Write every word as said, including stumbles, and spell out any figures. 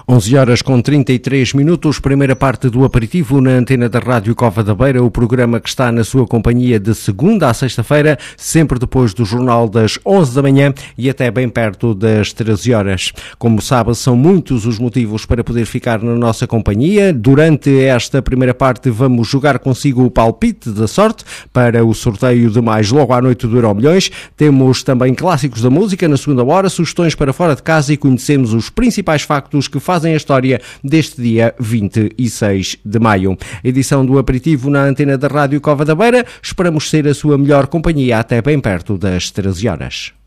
onze horas com trinta e três minutos, primeira parte do aperitivo na antena da Rádio Cova da Beira, o programa que está na sua companhia de segunda à sexta-feira, sempre depois do jornal das onze da manhã e até bem perto das treze horas. Como sabe, são muitos os motivos para poder ficar na nossa companhia. Durante esta primeira parte vamos jogar consigo o palpite da sorte para o sorteio de mais logo à noite do Euromilhões. Temos também clássicos da música na segunda hora, sugestões para fora de casa e conhecemos os principais factos que fazem a história deste dia vinte e seis de maio. Edição do aperitivo na antena da Rádio Cova da Beira. Esperamos ser a sua melhor companhia até bem perto das treze horas.